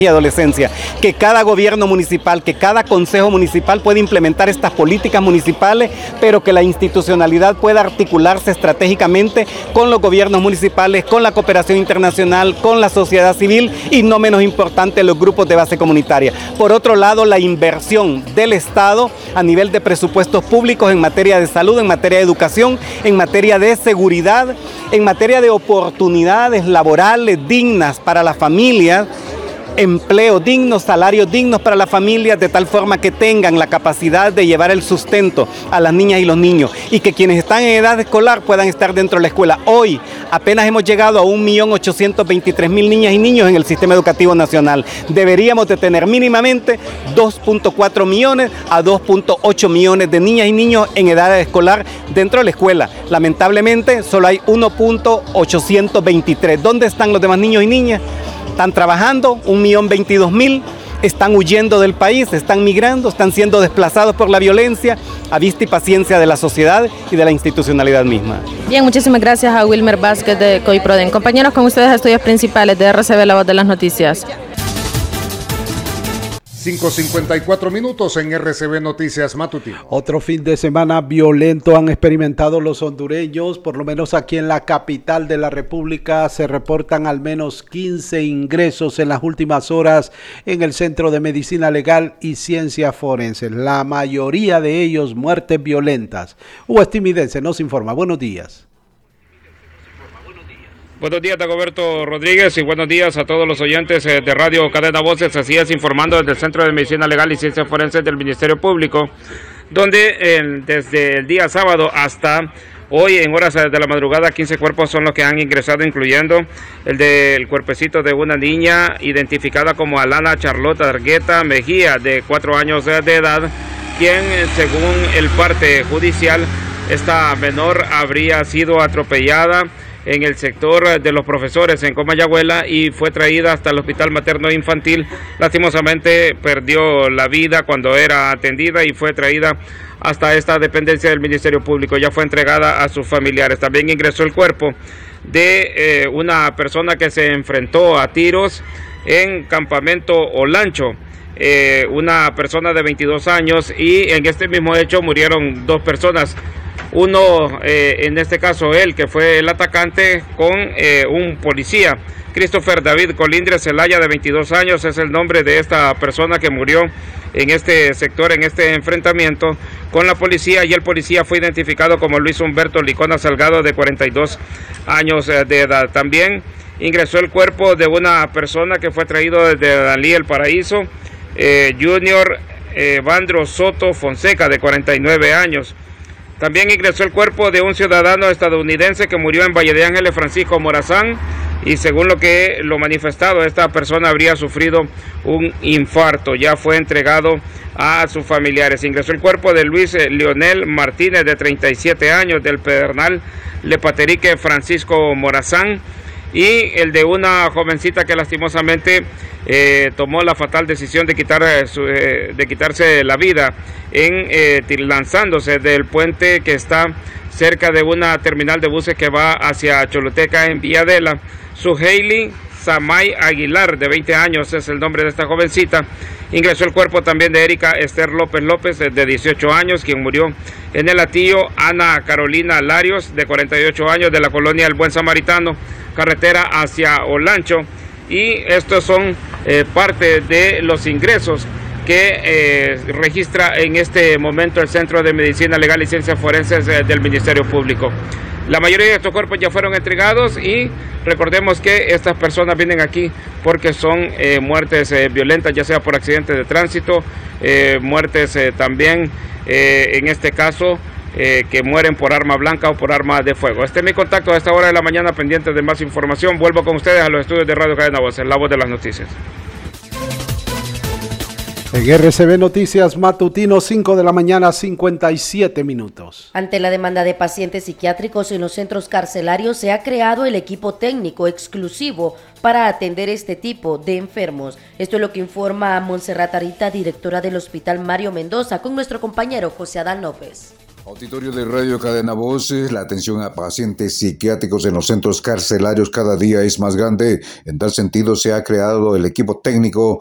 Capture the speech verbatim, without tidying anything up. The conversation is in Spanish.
y adolescencia, que cada gobierno municipal, que cada consejo municipal pueda implementar estas políticas municipales, pero que la institucionalidad pueda articularse estratégicamente con los gobiernos municipales, con la cooperación internacional, con la sociedad civil y no menos importante los grupos de base comunitaria. Por otro lado, la inversión del Estado a nivel de presupuestos públicos en materia de salud, en materia de educación, en materia de seguridad, en materia de oportunidades laborales dignas para las familias, empleo digno, salarios dignos para las familias, de tal forma que tengan la capacidad de llevar el sustento a las niñas y los niños y que quienes están en edad escolar puedan estar dentro de la escuela. Hoy apenas hemos llegado a un millón ochocientos veintitrés mil niñas y niños en el sistema educativo nacional. Deberíamos de tener mínimamente dos punto cuatro millones a dos punto ocho millones de niñas y niños en edad escolar dentro de la escuela. Lamentablemente solo hay uno punto ochocientos veintitrés. ¿Dónde están los demás niños y niñas? Están trabajando, un millón veintidós mil, están huyendo del país, están migrando, están siendo desplazados por la violencia, a vista y paciencia de la sociedad y de la institucionalidad misma. Bien, muchísimas gracias a Wilmer Vázquez de COIPRODEN. Compañeros, con ustedes estudios principales de R C B, La Voz de las Noticias. cinco cincuenta y cuatro minutos en R C B Noticias Matutino. Otro fin de semana violento han experimentado los hondureños, por lo menos aquí en la capital de la República se reportan al menos quince ingresos en las últimas horas en el Centro de Medicina Legal y Ciencias Forenses, la mayoría de ellos muertes violentas. Hugo Estimidense nos informa. Buenos días. Buenos días, Dagoberto Rodríguez, y buenos días a todos los oyentes de Radio Cadena Voces. Así es, informando desde el Centro de Medicina Legal y Ciencias Forenses del Ministerio Público, donde eh, desde el día sábado hasta hoy, en horas de la madrugada, quince cuerpos son los que han ingresado, incluyendo el del cuerpecito de una niña identificada como Alana Charlotte Argueta Mejía, de cuatro años de edad, quien, según el parte judicial, esta menor habría sido atropellada en el sector de los profesores en Comayagüela y fue traída hasta el Hospital Materno Infantil. Lastimosamente perdió la vida cuando era atendida y fue traída hasta esta dependencia del Ministerio Público. Ya fue entregada a sus familiares. También ingresó el cuerpo de eh, una persona que se enfrentó a tiros en Campamento Olancho. Eh, una persona de veintidós años, y en este mismo hecho murieron dos personas. Uno, eh, en este caso él, que fue el atacante, con eh, un policía. Christopher David Colindre Zelaya, de veintidós años, es el nombre de esta persona que murió en este sector, en este enfrentamiento con la policía, y el policía fue identificado como Luis Humberto Licona Salgado, de cuarenta y dos años de edad. También ingresó el cuerpo de una persona que fue traído desde Dalí El Paraíso, eh, Junior eh, Vandro Soto Fonseca, de cuarenta y nueve años. También ingresó el cuerpo de un ciudadano estadounidense que murió en Valle de Ángeles, Francisco Morazán, y según lo que lo manifestado, esta persona habría sufrido un infarto. Ya fue entregado a sus familiares. Ingresó el cuerpo de Luis Leonel Martínez, de treinta y siete años, del Pedernal Lepaterique, Francisco Morazán, y el de una jovencita que lastimosamente eh, tomó la fatal decisión de quitar eh, su, eh, de quitarse la vida en eh, lanzándose del puente que está cerca de una terminal de buses que va hacia Choluteca en Villadela. Suheili Samay Aguilar, de veinte años, es el nombre de esta jovencita. Ingresó el cuerpo también de Erika Esther López López, de dieciocho años, quien murió en el Atillo. Ana Carolina Larios, de cuarenta y ocho años, de la colonia El Buen Samaritano, carretera hacia Olancho. Y estos son eh, parte de los ingresos que eh, registra en este momento el Centro de Medicina Legal y Ciencias Forenses eh, del Ministerio Público. La mayoría de estos cuerpos ya fueron entregados, y recordemos que estas personas vienen aquí porque son eh, muertes eh, violentas, ya sea por accidentes de tránsito, eh, muertes eh, también, eh, en este caso, eh, que mueren por arma blanca o por arma de fuego. Este es mi contacto a esta hora de la mañana, pendiente de más información. Vuelvo con ustedes a los estudios de Radio Cadena Voces, La Voz de las Noticias. En R C B Noticias Matutino, cinco de la mañana, cincuenta y siete minutos. Ante la demanda de pacientes psiquiátricos en los centros carcelarios, se ha creado el equipo técnico exclusivo para atender este tipo de enfermos. Esto es lo que informa a Montserrat Arita, directora del Hospital Mario Mendoza, con nuestro compañero José Adán López. Auditorio de Radio Cadena Voces, la atención a pacientes psiquiátricos en los centros carcelarios cada día es más grande. En tal sentido se ha creado el equipo técnico